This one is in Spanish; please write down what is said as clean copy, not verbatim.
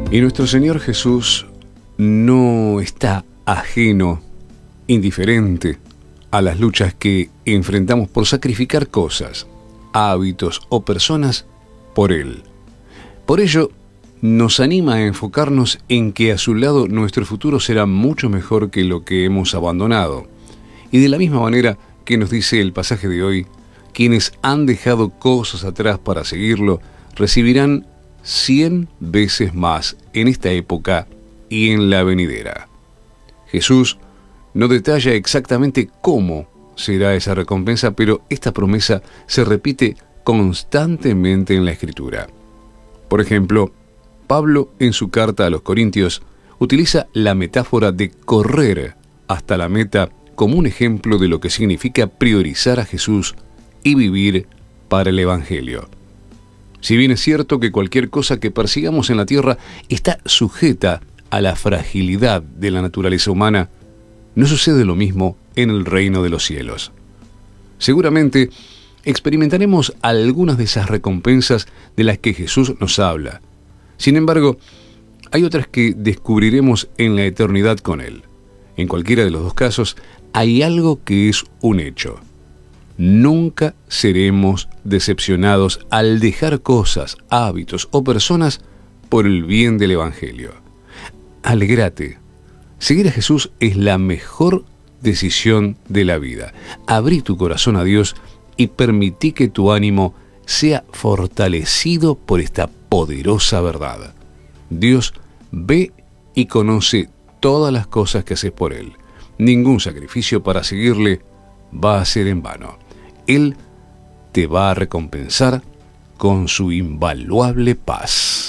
Y nuestro Señor Jesús no está ajeno, indiferente a las luchas que enfrentamos por sacrificar cosas, hábitos o personas por Él. Por ello, nos anima a enfocarnos en que a su lado nuestro futuro será mucho mejor que lo que hemos abandonado. Y de la misma manera que nos dice el pasaje de hoy, quienes han dejado cosas atrás para seguirlo, recibirán 100 veces más en esta época y en la venidera. Jesús no detalla exactamente cómo será esa recompensa, pero esta promesa se repite constantemente en la Escritura. Por ejemplo, Pablo en su carta a los Corintios utiliza la metáfora de correr hasta la meta como un ejemplo de lo que significa priorizar a Jesús y vivir para el Evangelio. Si bien es cierto que cualquier cosa que persigamos en la tierra está sujeta a la fragilidad de la naturaleza humana, no sucede lo mismo en el reino de los cielos. Seguramente experimentaremos algunas de esas recompensas de las que Jesús nos habla. Sin embargo, hay otras que descubriremos en la eternidad con Él. En cualquiera de los dos casos, hay algo que es un hecho. Nunca seremos decepcionados al dejar cosas, hábitos o personas por el bien del Evangelio. Alégrate. Seguir a Jesús es la mejor decisión de la vida. Abrí tu corazón a Dios y permití que tu ánimo sea fortalecido por esta poderosa verdad. Dios ve y conoce todas las cosas que haces por Él. Ningún sacrificio para seguirle va a ser en vano. Él te va a recompensar con su invaluable paz.